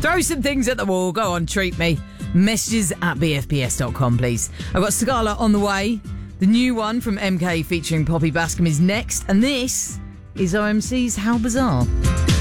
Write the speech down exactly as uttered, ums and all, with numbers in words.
Throw some things at the wall. Go on, treat me. Messages at b f p s dot com, please. I've got Scala on the way. The new one from M K featuring Poppy Bascom is next. And this is O M C's How Bizarre.